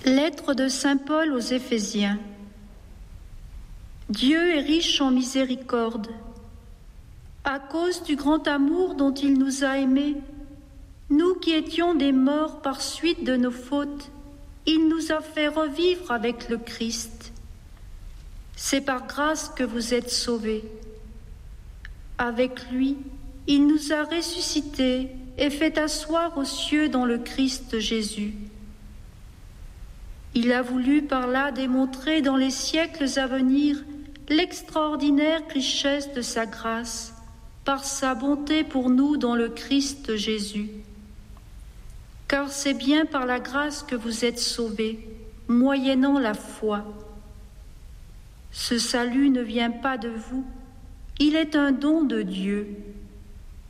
Lettre de saint Paul aux Éphésiens. Dieu est riche en miséricorde. À cause du grand amour dont il nous a aimés, nous qui étions des morts par suite de nos fautes, il nous a fait revivre avec le Christ. C'est par grâce que vous êtes sauvés. Avec lui, il nous a ressuscités et fait asseoir aux cieux dans le Christ Jésus. Il a voulu par là démontrer dans les siècles à venir l'extraordinaire richesse de sa grâce, par sa bonté pour nous dans le Christ Jésus. Car c'est bien par la grâce que vous êtes sauvés, moyennant la foi. Ce salut ne vient pas de vous, il est un don de Dieu.